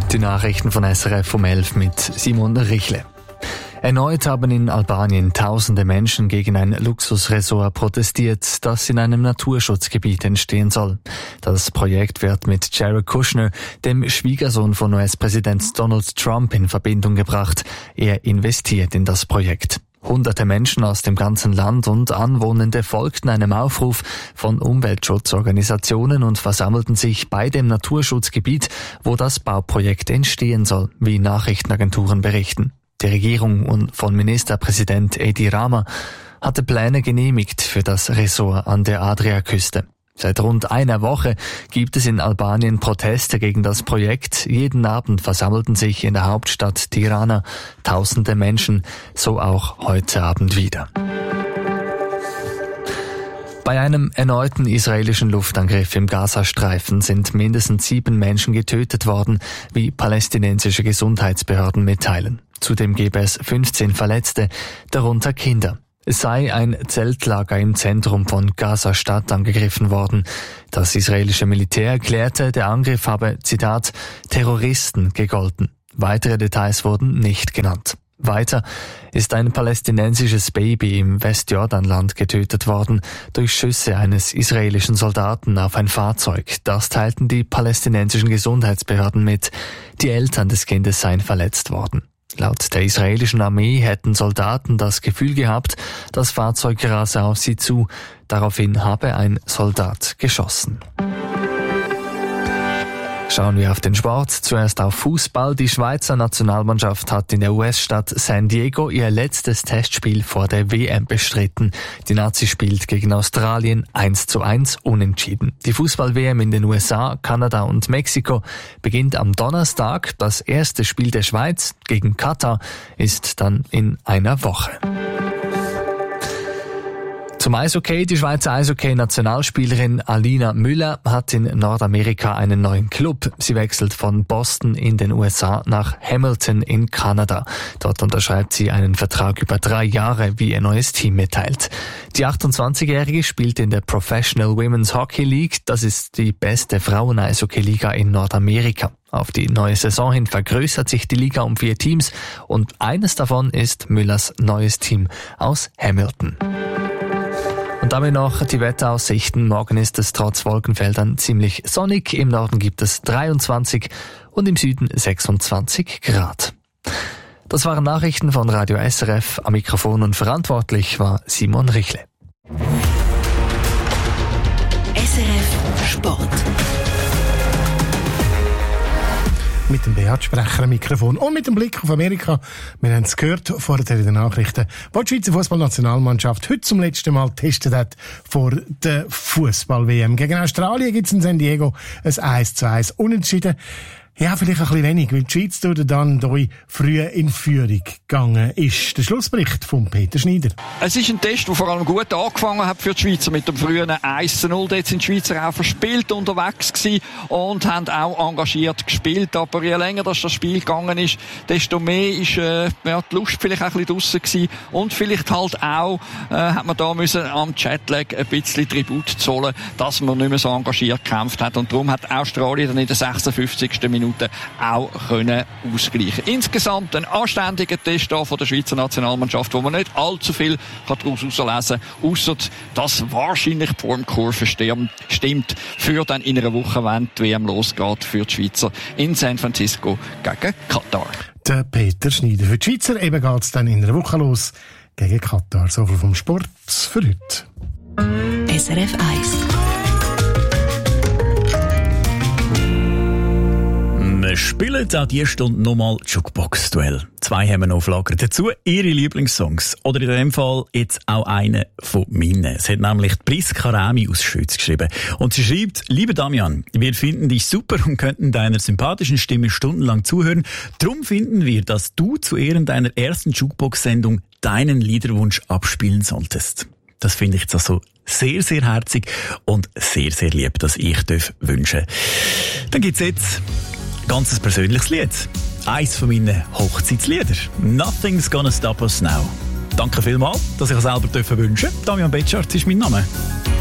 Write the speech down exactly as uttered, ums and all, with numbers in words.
Die Nachrichten von S R F um elf mit Simon Richle. Erneut haben in Albanien tausende Menschen gegen ein Luxusresort protestiert, das in einem Naturschutzgebiet entstehen soll. Das Projekt wird mit Jared Kushner, dem Schwiegersohn von U S-Präsident Donald Trump, in Verbindung gebracht. Er investiert in das Projekt. Hunderte Menschen aus dem ganzen Land und Anwohnende folgten einem Aufruf von Umweltschutzorganisationen und versammelten sich bei dem Naturschutzgebiet, wo das Bauprojekt entstehen soll, wie Nachrichtenagenturen berichten. Die Regierung von Ministerpräsident Edi Rama hatte Pläne genehmigt für das Resort an der Adriaküste. Seit rund einer Woche gibt es in Albanien Proteste gegen das Projekt. Jeden Abend versammelten sich in der Hauptstadt Tirana tausende Menschen, so auch heute Abend wieder. Bei einem erneuten israelischen Luftangriff im Gazastreifen sind mindestens sieben Menschen getötet worden, wie palästinensische Gesundheitsbehörden mitteilen. Zudem gebe es fünfzehn Verletzte, darunter Kinder. Es sei ein Zeltlager im Zentrum von Gaza-Stadt angegriffen worden. Das israelische Militär erklärte, der Angriff habe, Zitat, Terroristen gegolten. Weitere Details wurden nicht genannt. Weiter ist ein palästinensisches Baby im Westjordanland getötet worden durch Schüsse eines israelischen Soldaten auf ein Fahrzeug. Das teilten die palästinensischen Gesundheitsbehörden mit. Die Eltern des Kindes seien verletzt worden. Laut der israelischen Armee hätten Soldaten das Gefühl gehabt, das Fahrzeug rase auf sie zu. Daraufhin habe ein Soldat geschossen. Schauen wir auf den Sport. Zuerst auf Fußball. Die Schweizer Nationalmannschaft hat in der U S-Stadt San Diego ihr letztes Testspiel vor der W M bestritten. Die Nazi spielt gegen Australien eins zu eins unentschieden. Die Fußball-W M in den U S A, Kanada und Mexiko beginnt am Donnerstag. Das erste Spiel der Schweiz gegen Katar ist dann in einer Woche. Zum Eishockey. Die Schweizer Eishockey-Nationalspielerin Alina Müller hat in Nordamerika einen neuen Club. Sie wechselt von Boston in den U S A nach Hamilton in Kanada. Dort unterschreibt sie einen Vertrag über drei Jahre, wie ihr neues Team mitteilt. Die achtundzwanzigjährige spielt in der Professional Women's Hockey League. Das ist die beste Frauen-Eishockey-Liga in Nordamerika. Auf die neue Saison hin vergrößert sich die Liga um vier Teams und eines davon ist Müllers neues Team aus Hamilton. Und damit noch die Wetteraussichten. Morgen ist es trotz Wolkenfeldern ziemlich sonnig. Im Norden gibt es dreiundzwanzig und im Süden sechsundzwanzig Grad. Das waren Nachrichten von Radio S R F. Am Mikrofon und verantwortlich war Simon Richle. S R F Sport. Mit dem Beat-Sprecher am Mikrofon und mit dem Blick auf Amerika. Wir haben es gehört vorher in den Nachrichten, wo die Schweizer Fußballnationalmannschaft heute zum letzten Mal getestet hat vor der Fußball-W M. Gegen Australien gibt es in San Diego ein eins zu eins Unentschieden. Ja, vielleicht ein bisschen wenig, weil die Schweiz durch dann durch früh in Führung gegangen ist. Der Schlussbericht von Peter Schneider. Es ist ein Test, der vor allem gut angefangen hat für die Schweizer mit dem frühen eins zu null. Dort sind die Schweizer auch verspielt unterwegs gewesen und haben auch engagiert gespielt. Aber je länger das, das Spiel gegangen ist, desto mehr ist äh, ja, die Lust vielleicht auch ein bisschen draussen gewesen. Und vielleicht halt auch äh, hat man da müssen am Jetlag ein bisschen Tribut zollen, dass man nicht mehr so engagiert gekämpft hat. Und darum hat Australien dann in der sechsundfünfzigsten Minute auch können ausgleichen. Insgesamt ein anständiger Test da von der Schweizer Nationalmannschaft, wo man nicht allzu viel daraus herauslesen kann, ausser dass wahrscheinlich die Formkurve stimmt für dann in einer Woche, wenn die W M losgeht für die Schweizer in San Francisco gegen Katar. Der Peter Schneider. Für die Schweizer eben geht es dann in einer Woche los gegen Katar. So viel vom Sport für heute. S R F eins. Wir spielen auch diese Stunde nochmal Jukebox-Duell. Zwei haben wir noch auf Lager. Dazu ihre Lieblingssongs. Oder in dem Fall jetzt auch einen von meinen. Es hat nämlich Priska Rami aus Schütz geschrieben. Und sie schreibt: Lieber Damian, wir finden dich super und könnten deiner sympathischen Stimme stundenlang zuhören. Drum finden wir, dass du zu Ehren deiner ersten Jukebox-Sendung deinen Liederwunsch abspielen solltest. Das finde ich jetzt also sehr, sehr herzig und sehr, sehr lieb, dass ich darf wünschen. Dann gibt's jetzt ganz ein persönliches Lied. Eins von meinen Hochzeitslieder. Nothing's gonna stop us now. Danke vielmals, dass ich es selber wünschen durfte. Damian Betschart ist mein Name.